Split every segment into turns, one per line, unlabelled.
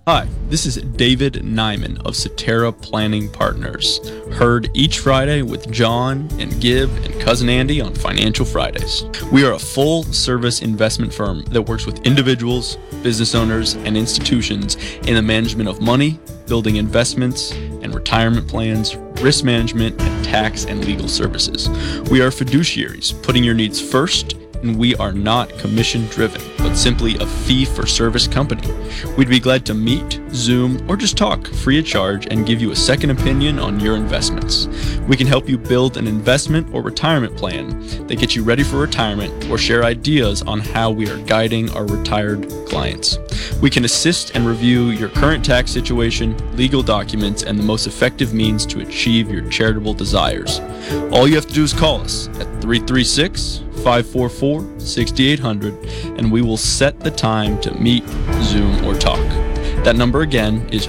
Hi, this is David Nyman of Cetera Planning Partners. Heard each Friday with John and Gib and Cousin Andy on Financial Fridays. We are a full-service investment firm that works with individuals, business owners, and institutions in the management of money, building investments and retirement plans, risk management, and tax and legal services. We are fiduciaries, putting your needs first, and we are not commission-driven, but simply a fee-for-service company. We'd be glad to meet, Zoom, or just talk free of charge and give you a second opinion on your investments. We can help you build an investment or retirement plan that gets you ready for retirement or share ideas on how we are guiding our retired clients. We can assist and review your current tax situation, legal documents, and the most effective means to achieve your charitable desires. All you have to do is call us at 336-544-6800, and we will set the time to meet, Zoom, or talk. That number again is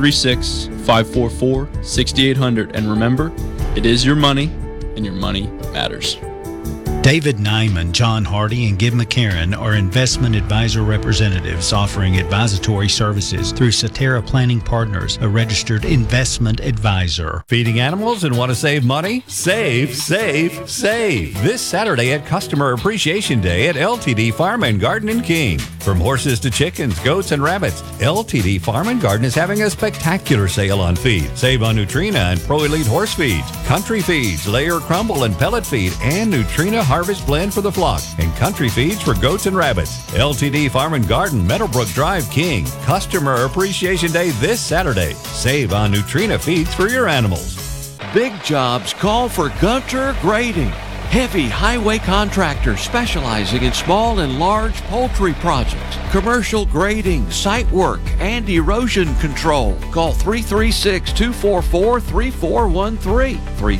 336-544-6800, and remember, it is your money, and your money matters.
David Nyman, John Hardy, and Gib McCarron are investment advisor representatives offering advisory services through Cetera Planning Partners, a registered investment advisor.
Feeding animals and want to save money? Save, save, save. This Saturday at Customer Appreciation Day at LTD Farm and Garden in King. From horses to chickens, goats, and rabbits, LTD Farm and Garden is having a spectacular sale on feed. Save on Nutrina and Pro Elite horse feeds, country feeds, layer crumble and pellet feed, and Nutrina Harvest Blend for the flock, and country feeds for goats and rabbits. LTD Farm and Garden, Meadowbrook Drive, King. Customer Appreciation Day this Saturday. Save on Nutrina feeds for your animals.
Big jobs call for Gunter Grading. Heavy highway contractor specializing in small and large poultry projects, commercial grading, site work, and erosion control. Call 336-244-3413.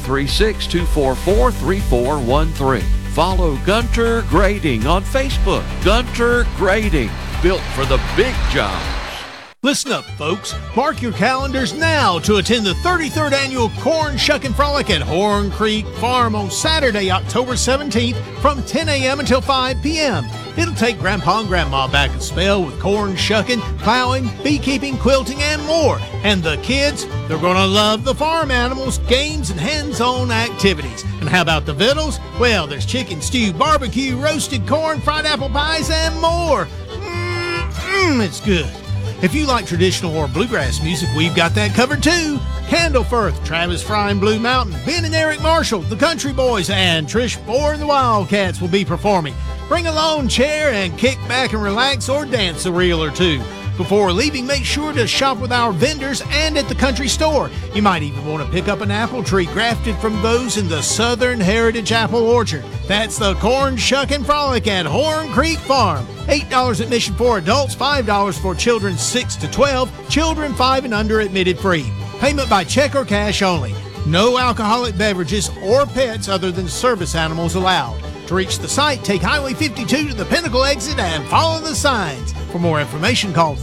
336-244-3413. Follow Gunter Grading on Facebook. Gunter Grading, built for the big jobs.
Listen up, folks. Mark your calendars now to attend the 33rd Annual Corn Shuckin' Frolic at Horn Creek Farm on Saturday, October 17th from 10 a.m. until 5 p.m. It'll take Grandpa and Grandma back a spell with corn shucking, plowing, beekeeping, quilting, and more. And the kids, they're going to love the farm animals, games, and hands-on activities. And how about the victuals? Well, there's chicken stew, barbecue, roasted corn, fried apple pies, and more. It's good. If you like traditional or bluegrass music, we've got that covered too. Candle Firth, Travis Fry and Blue Mountain, Ben and Eric Marshall, the Country Boys, and Trish Bohr and the Wildcats will be performing. Bring a lawn chair and kick back and relax or dance a reel or two. Before leaving, make sure to shop with our vendors and at the country store. You might even want to pick up an apple tree grafted from those in the Southern Heritage Apple Orchard. That's the Corn Shuckin' Frolic at Horn Creek Farm. $8 admission for adults, $5 for children 6 to 12, children 5 and under admitted free. Payment by check or cash only. No alcoholic beverages or pets other than service animals allowed. To reach the site, take Highway 52 to the Pinnacle exit and follow the signs. For more information, call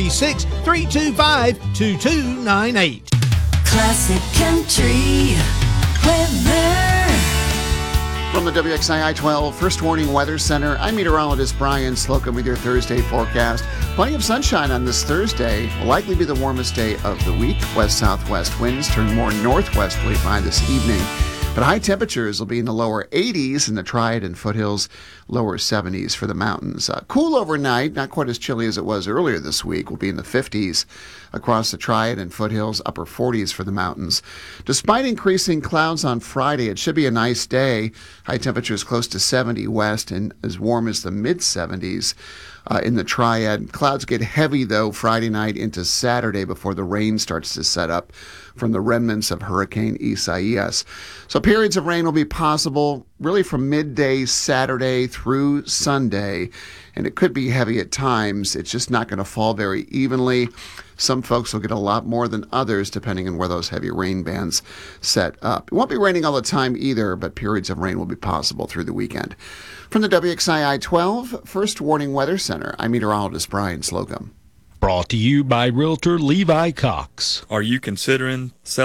336-325-2298.
Classic Country Weather.
From the WXII 12 First Warning Weather Center, I'm meteorologist Brian Slocum with your Thursday forecast. Plenty of sunshine on this Thursday. Will likely be the warmest day of the week. West-southwest winds turn more northwesterly by this evening. But high temperatures will be in the lower 80s in the Triad and foothills, lower 70s for the mountains. Cool overnight, not quite as chilly as it was earlier this week. Will be in the 50s across the Triad and foothills, upper 40s for the mountains. Despite increasing clouds on Friday, it should be a nice day. High temperatures close to 70 west and as warm as the mid-70s. In the Triad. Clouds get heavy, though, Friday night into Saturday before the rain starts to set up from the remnants of Hurricane Isaias. So periods of rain will be possible really from midday Saturday through Sunday, and it could be heavy at times. It's just not going to fall very evenly. Some folks will get a lot more than others, depending on where those heavy rain bands set up. It won't be raining all the time either, but periods of rain will be possible through the weekend. From the WXII 12 First Warning Weather Center, I'm meteorologist Brian Slocum.
Brought to you by Realtor Levi Cox.
Are you considering selling?